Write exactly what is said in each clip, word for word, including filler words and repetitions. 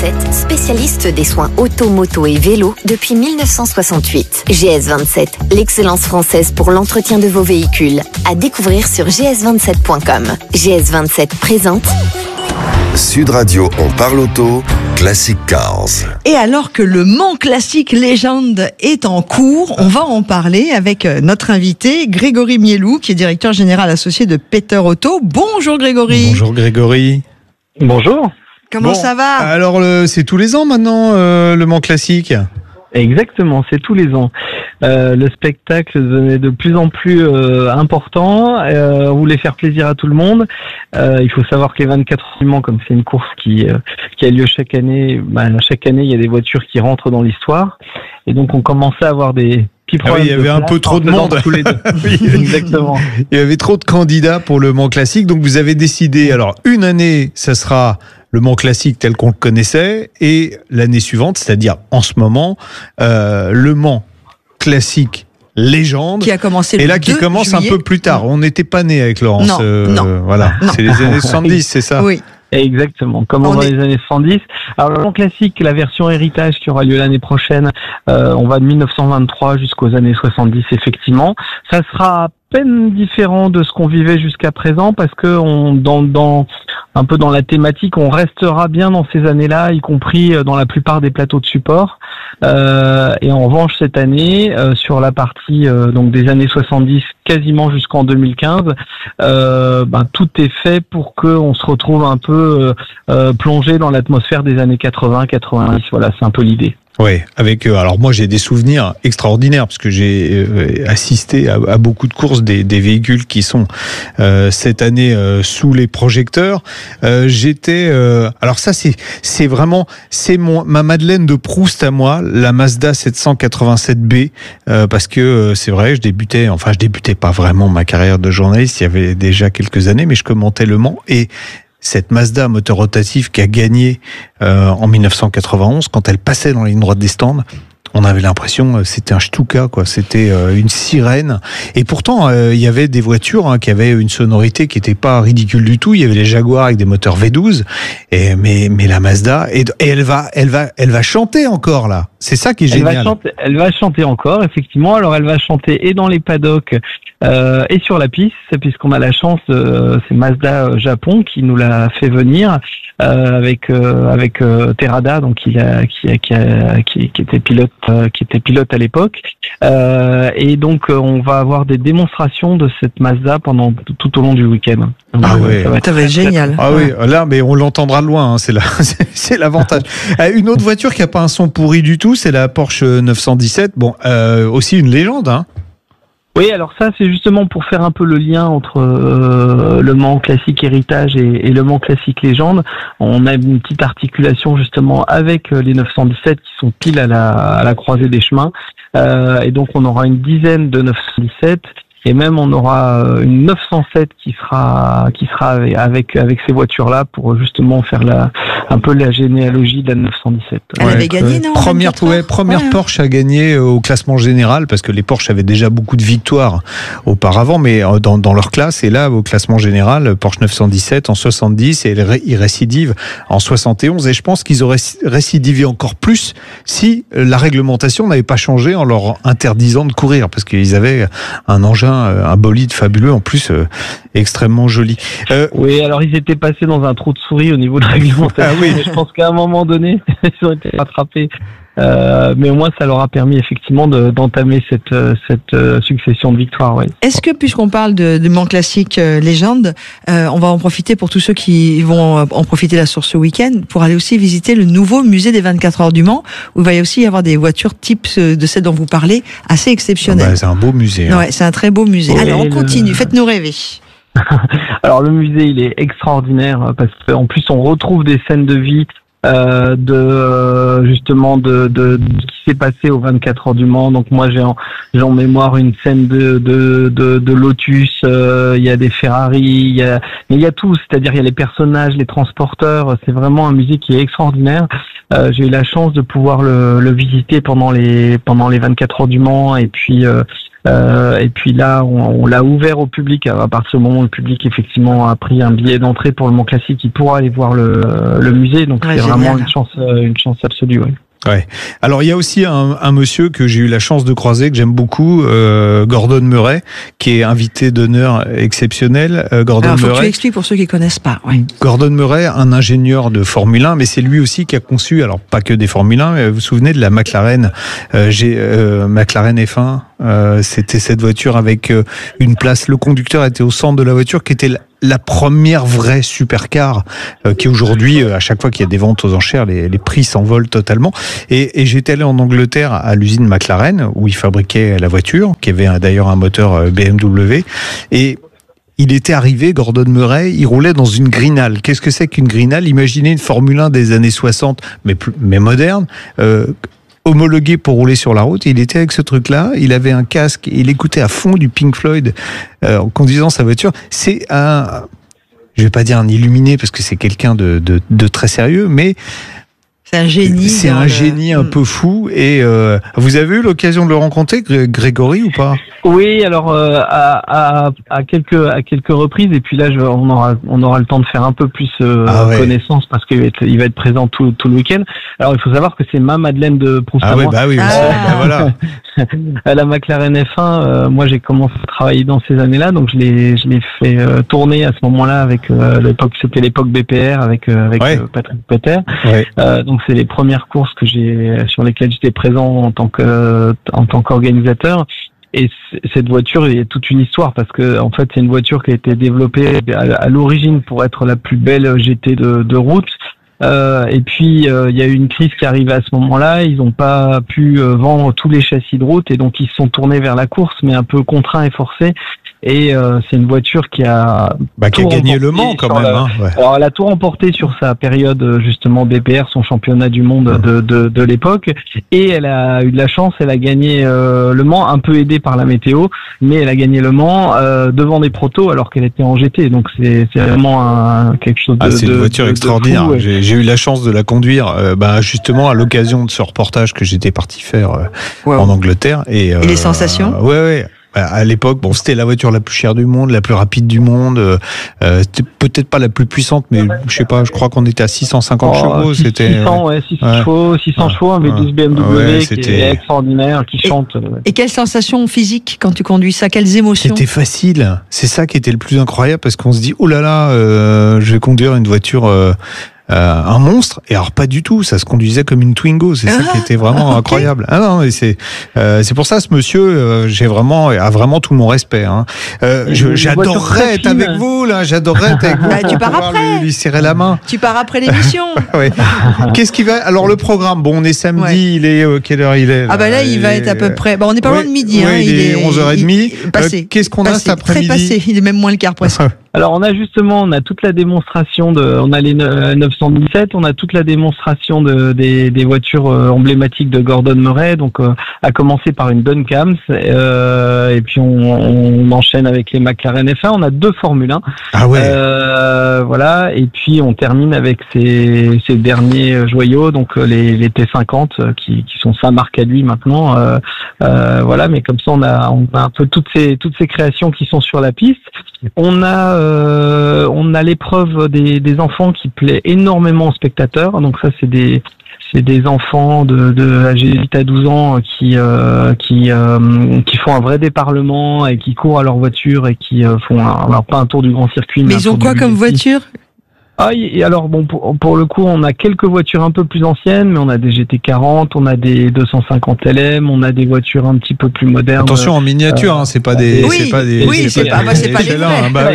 vingt-sept, spécialiste des soins auto, moto et vélo depuis mille neuf cent soixante-huit. G S vingt-sept, l'excellence française pour l'entretien de vos véhicules. À découvrir sur g s vingt-sept point com. G S vingt-sept présente Sud Radio, on parle auto, Classic Cars. Et alors que le Mans Classic Légende est en cours, on va en parler avec notre invité Grégory Mielou, qui est directeur général associé de Peter Auto. Bonjour Grégory. Bonjour Grégory. Bonjour. Comment bon, ça va? Alors le, c'est tous les ans maintenant euh, le Mans Classic. Exactement, c'est tous les ans. Euh, le spectacle devenait de plus en plus euh, important. Euh, on voulait faire plaisir à tout le monde. Euh, il faut savoir que les vingt-quatre heures du Mans, comme c'est une course qui euh, qui a lieu chaque année, bah, chaque année il y a des voitures qui rentrent dans l'histoire, et donc on commençait à avoir des petits Ah oui, il y avait un peu trop de monde. Tous les deux. Oui, exactement. Il y avait trop de candidats pour le Mans Classic, donc vous avez décidé. Alors une année, ça sera le Mans Classic tel qu'on le connaissait, et l'année suivante, c'est-à-dire en ce moment, euh, le Mans Classic Légende, qui a commencé le et là qui deux commence juillet. un peu plus tard. On n'était pas né avec Laurence. Non, euh, non. Voilà, Non. c'est les années soixante-dix, c'est ça. Oui. Exactement, comme On dans est- les années soixante-dix. Alors le Mans Classique, la version héritage qui aura lieu l'année prochaine, euh, on va de mille neuf cent vingt-trois jusqu'aux années soixante-dix effectivement. Ça sera à peine différent de ce qu'on vivait jusqu'à présent, parce que on, dans, dans un peu dans la thématique, on restera bien dans ces années-là, y compris dans la plupart des plateaux de support. Euh, et en revanche cette année, euh, sur la partie euh, donc des années soixante-dix quasiment jusqu'en deux mille quinze, euh, ben, tout est fait pour qu'on se retrouve un peu euh, euh, plongé dans l'atmosphère des années quatre-vingts quatre-vingt-dix. Voilà, c'est un peu l'idée. Oui, avec euh, alors moi j'ai des souvenirs extraordinaires parce que j'ai euh, assisté à, à beaucoup de courses des, des véhicules qui sont euh, cette année euh, sous les projecteurs. Euh, j'étais euh, alors ça c'est c'est vraiment c'est mon ma Madeleine de Proust à moi, la Mazda sept cent quatre-vingt-sept B, euh, parce que euh, c'est vrai, je débutais enfin je débutais pas vraiment ma carrière de journaliste, il y avait déjà quelques années, mais je commentais le Mans, et cette Mazda moteur rotatif qui a gagné euh, en mille neuf cent quatre-vingt-onze, quand elle passait dans la ligne droite des stands, on avait l'impression euh, c'était un Stuka, quoi. C'était euh, une sirène. Et pourtant, euh, il y avait des voitures hein, qui avaient une sonorité qui n'était pas ridicule du tout. Il y avait les Jaguars avec des moteurs V douze, et mais mais la Mazda, et, et elle va elle va elle va chanter encore là. C'est ça qui est Elle va, génial. chanter, elle va chanter encore, effectivement. Alors, elle va chanter et dans les paddocks euh, et sur la piste, puisqu'on a la chance, euh, c'est Mazda euh, Japon qui nous l'a fait venir euh, avec euh, avec euh, Terada, donc il a, qui, a, qui, a, qui, qui était pilote, euh, qui était pilote à l'époque. Euh, et donc, euh, on va avoir des démonstrations de cette Mazda pendant tout, tout au long du week-end. Donc, Ah euh, ouais. ça va être Ça va être très, très, génial. Ah Ouais. oui, là, mais on l'entendra de loin, hein, c'est la, c'est, c'est l'avantage. Euh, Une autre voiture qui a pas un son pourri du tout, c'est la Porsche neuf cent dix-sept. Bon, euh, aussi une légende, hein. Oui, alors ça, c'est justement pour faire un peu le lien entre euh, le Mans Classique Héritage et, et le Mans Classique Légende. On a une petite articulation justement avec euh, les neuf cent dix-sept qui sont pile à la, à la croisée des chemins. Euh, et donc, on aura une dizaine de neuf cent dix-sept. Et même on aura une neuf cent sept qui sera qui sera avec avec ces voitures-là pour justement faire la un peu la généalogie de la neuf cent dix-sept. Elle Ouais, avait gagné, non? Première, vingt-quatre heures ouais, première Ouais. Porsche à gagner euh, au classement général, parce que les Porsche avaient déjà beaucoup de victoires auparavant, mais euh, dans, dans leur classe. Et là, au classement général, Porsche neuf cent dix-sept en soixante-dix, et elle ré- ils récidivent en soixante et onze. Et je pense qu'ils auraient récidivé encore plus si euh, la réglementation n'avait pas changé en leur interdisant de courir, parce qu'ils avaient un engin, euh, un bolide fabuleux, en plus euh, extrêmement joli. Euh, Oui, alors ils étaient passés dans un trou de souris au niveau de la réglementation. Ah oui. Mais je pense qu'à un moment donné, ils ont été rattrapés. Euh, mais au moins, ça leur a permis effectivement de, d'entamer cette, euh, cette euh, succession de victoires. Oui. Est-ce que, puisqu'on parle de, de Mans Classique euh, Légende, euh, on va en profiter pour tous ceux qui vont en profiter là sur ce week-end, pour aller aussi visiter le nouveau musée des vingt-quatre heures du Mans, où il va y aussi y avoir des voitures types euh, de celles dont vous parlez, assez exceptionnelles. bah, c'est un beau musée. hein. Ouais, c'est un très beau musée. Oui, Alors, on le- continue. Faites-nous rêver. Alors le musée, il est extraordinaire parce qu'en plus, on retrouve des scènes de vie. Euh, de euh, justement de, de, de ce qui s'est passé aux vingt-quatre heures du Mans. Donc moi j'ai en, j'ai en mémoire une scène de de de, de Lotus, euh, il y a des Ferrari, il y a mais il y a tout, c'est-à-dire il y a les personnages, les transporteurs. C'est vraiment un musée qui est extraordinaire. Euh, j'ai eu la chance de pouvoir le, le visiter pendant les pendant les vingt-quatre heures du Mans, et puis euh, Euh, et puis là, on, on l'a ouvert au public. À partir du moment où le public effectivement a pris un billet d'entrée pour le Mans Classique, il pourra aller voir le, le musée. Donc ouais, c'est génial. vraiment une chance, une chance absolue. Ouais. Ouais. Alors il y a aussi un, un monsieur que j'ai eu la chance de croiser, que j'aime beaucoup, euh, Gordon Murray, qui est invité d'honneur exceptionnel. Euh, Gordon Alors, faut Murray. que tu expliques pour ceux qui connaissent pas. Oui. Gordon Murray, un ingénieur de Formule un, mais c'est lui aussi qui a conçu, alors pas que des Formule un, mais vous vous souvenez de la McLaren, euh, j'ai, euh, McLaren F un, euh, c'était cette voiture avec euh, une place, le conducteur était au centre de la voiture, qui était la, la première vraie supercar, euh, qui aujourd'hui, euh, à chaque fois qu'il y a des ventes aux enchères, les, les prix s'envolent totalement. Et, et j'étais allé en Angleterre à l'usine McLaren, où ils fabriquaient la voiture, qui avait d'ailleurs un moteur B M W, et il était arrivé, Gordon Murray, il roulait dans une Grinal. Qu'est-ce que c'est qu'une Grinal? Imaginez une Formule un des années soixante, mais, plus, mais moderne, euh, homologué pour rouler sur la route. Il était avec ce truc-là, il avait un casque, il écoutait à fond du Pink Floyd euh, en conduisant sa voiture. C'est un, je vais pas dire un illuminé, parce que c'est quelqu'un de, de, de très sérieux, mais c'est un génie. C'est un le... génie un peu fou. Et euh, vous avez eu l'occasion de le rencontrer, Grégory, ou pas? Oui, alors euh, à, à, à quelques à quelques reprises, et puis là je, on aura on aura le temps de faire un peu plus euh, ah ouais. connaissance, parce qu'il va être il va être présent tout tout le week-end. Alors il faut savoir que c'est ma Madeleine de Proust. Ah à ouais, moi. bah oui, ah. bah voilà. À la McLaren F un, euh, moi j'ai commencé à travailler dans ces années-là, donc je l'ai je l'ai fait euh, tourner à ce moment-là avec euh, l'époque, c'était l'époque B P R avec euh, avec ouais. euh, Patrick Peter. Ouais. Euh, donc c'est les premières courses que j'ai sur lesquelles j'étais présent en tant que en tant qu'organisateur. Et cette voiture, il y a toute une histoire, parce que en fait, c'est une voiture qui a été développée à, à l'origine pour être la plus belle G T de, de route. Euh, et puis, euh, il y a eu une crise qui arrivait à ce moment-là. Ils n'ont pas pu euh, vendre tous les châssis de route, et donc ils se sont tournés vers la course, mais un peu contraints et forcés. Et euh, c'est une voiture qui a bah, qui a gagné le Mans quand même. La... Hein, ouais. Alors elle a tout remporté sur sa période justement B P R, son championnat du monde mmh. de, de, de l'époque, et elle a eu de la chance, elle a gagné euh, le Mans, un peu aidée par la météo, mais elle a gagné le Mans euh, devant des protos alors qu'elle était en G T. Donc c'est, c'est vraiment un, quelque chose de. Ah, c'est de, une voiture de, extraordinaire. De fou, ouais. j'ai, j'ai eu la chance de la conduire, euh, bah, justement à l'occasion de ce reportage que j'étais parti faire euh, wow. en Angleterre. Et, euh, et les sensations? euh, Ouais, ouais. À l'époque, bon, c'était la voiture la plus chère du monde, la plus rapide du monde. Euh, c'était peut-être pas la plus puissante, mais je sais pas. Je crois qu'on était à six cent cinquante oh, chevaux. six, c'était six cents, ouais, six cents ouais. chevaux, six cents ouais. chevaux, un V douze B M W ouais, qui est extraordinaire, qui et, chante. Et quelles sensations physiques quand tu conduis ça? Quelles émotions? C'était facile. C'est ça qui était le plus incroyable, parce qu'on se dit oh là là, euh, je vais conduire une voiture. Euh, Euh, un monstre, et alors pas du tout, ça se conduisait comme une Twingo, c'est ah, ça qui était vraiment okay. incroyable. Ah non, mais c'est euh, c'est pour ça ce monsieur, euh, j'ai vraiment a vraiment tout mon respect. Hein. Euh, je, j'adorerais être avec vous là, j'adorerais être avec vous. Bah, tu pars après. Lui, lui serrer la main. Tu pars après l'émission. ouais. Qu'est-ce qu'il va? Alors le programme, bon, on est samedi, ouais. il est euh, quelle heure il est? Là ah bah là, il, il va est... être à peu près. Bon, on n'est pas ouais, loin de midi. Ouais, hein, il, il est onze heures trente. Il... Passé. Euh, qu'est-ce qu'on passé. a cet après-midi? Très passé. Il est même moins le quart presque. Alors on a justement, on a toute la démonstration de, on a les neuf cent dix-sept, on a toute la démonstration de, des, des voitures euh, emblématiques de Gordon Murray, donc euh, à commencer par une Duncams, euh, et puis on, on enchaîne avec les McLaren F un, on a deux Formule un, ah ouais. euh, voilà, et puis on termine avec ces, ces derniers joyaux, donc les, les T cinquante qui, qui sont sa marque à lui maintenant, euh, euh, voilà, mais comme ça on a, on a un peu toutes ces, toutes ces créations qui sont sur la piste. On a euh, on a l'épreuve des, des enfants qui plaît énormément aux spectateurs. Donc ça c'est des c'est des enfants de, de âgés huit à douze ans qui euh, qui euh, qui font un vrai déparlement et qui courent à leur voiture et qui euh, font un, alors pas un tour du grand circuit. Mais, mais ils ont quoi comme voiture? Ah, et alors bon, pour, pour le coup, on a quelques voitures un peu plus anciennes, mais on a des G T quarante, on a des deux cent cinquante L M, on a des voitures un petit peu plus modernes. Attention, en miniature, euh, hein, c'est pas des, oui, c'est pas des, oui, c'est, c'est pas, pas, c'est pas des vrais. Hein, bah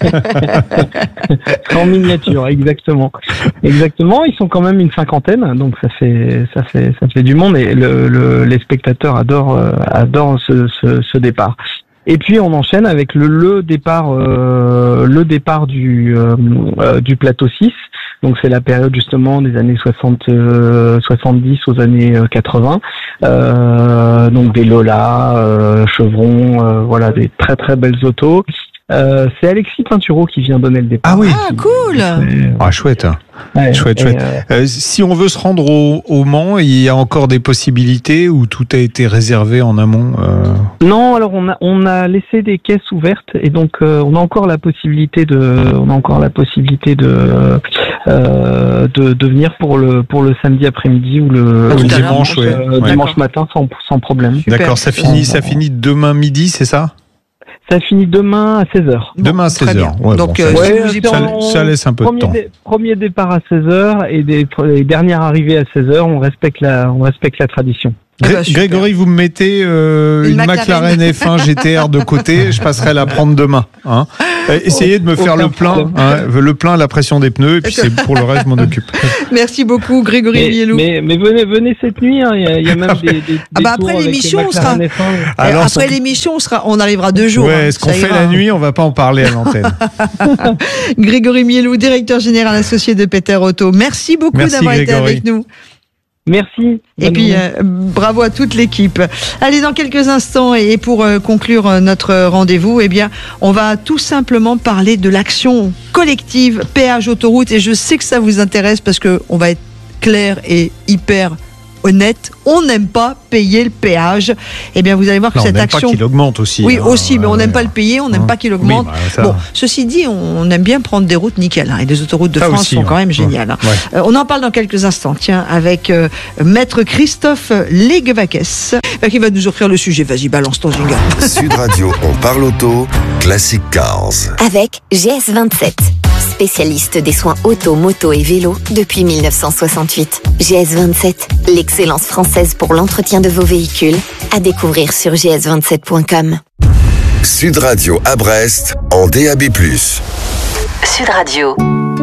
oui. En miniature, exactement, exactement. Ils sont quand même une cinquantaine, donc ça fait, ça fait, ça fait du monde, et le, le, les spectateurs adorent, euh, adorent ce, ce, ce départ. Et puis on enchaîne avec le, le départ, euh, le départ du euh, euh, du plateau six. Donc c'est la période justement des années soixante, euh, soixante-dix aux années quatre-vingts. Euh, donc des Lola, euh, Chevron, euh, voilà, des très très belles autos. Euh, c'est Alexis Pinturo qui vient donner le départ. Ah oui. Ah, cool. Ouais, Ah, chouette. ouais, Chouette, et, chouette. euh, Euh, si on veut se rendre au, au Mans, il y a encore des possibilités où tout a été réservé en amont euh... Non, alors on a on a laissé des caisses ouvertes et donc euh, on a encore la possibilité de on a encore la possibilité de euh, de, de venir pour le pour le samedi après-midi ou le, Ah, ou tout le à l'heure. dimanche, ouais. euh, Ouais. dimanche matin sans sans problème. Super. D'accord, ça finit, ça finit demain midi, c'est ça? Ça finit demain à seize heures. Bon, Demain à très seize bien. heures. Ouais, Donc, bon, euh, ça, si Ouais, vous y c'est pensez- en- ça, ça laisse un peu de Premier, temps. dé- premier départ à seize heures et des les dernières arrivées à seize heures, on respecte la on respecte la tradition. Eh ben, Gré- super. Grégory, vous me mettez euh, Une une, McLaren. McLaren F un G T R de côté, je passerai la prendre demain. Hein. Euh, Essayez de me faire Aucun le plein, problème. hein, le plein, la pression des pneus, et puis c'est pour le reste, je m'en occupe. Merci beaucoup, Grégory Mais, Miellou. mais, mais venez venez cette nuit, hein, il y a, il y a même des, des, Ah bah des tours après avec les l'émission, on McLaren sera- F un. Et Alors, après l'émission, on, sera, on arrivera deux jours. ouais, hein, ce qu'on ça fait ira. la nuit, on va pas en parler à l'antenne. Grégory Miellou, directeur général associé de Peter Auto. Merci beaucoup Merci, d'avoir été Grégory. avec nous. Merci. Et Bonne puis, journée. euh, bravo à toute l'équipe. Allez, dans quelques instants, et pour euh, conclure euh, notre rendez-vous, eh bien, on va tout simplement parler de l'action collective péage autoroute. Et je sais que ça vous intéresse parce que on va être clair et hyper honnête. On n'aime pas payer le péage. Eh bien, vous allez voir que Non, on cette n'aime pas action... qu'il augmente aussi. Oui, hein. aussi, mais on Ouais, n'aime ouais. pas le payer, on n'aime Hein. pas qu'il Oui, augmente. bah, ça- Bon, ceci dit, on aime bien prendre des routes nickel, hein, et les autoroutes de Ça France aussi, sont ouais. quand même Ouais. géniales. hein. Ouais. Euh, on en parle dans quelques instants, tiens, avec euh, Maître Christophe Leguevakes, euh, qui va nous offrir le sujet. Vas-y, balance ton jingle. Sud Radio, on parle auto, Classic Cars. Avec G S vingt-sept, spécialiste des soins auto, moto et vélo depuis mille neuf cent soixante-huit. G S vingt-sept, l'excellence française pour l'entretien de vos véhicules, à découvrir sur g s vingt-sept point com. Sud Radio à Brest, en D A B plus. Sud Radio.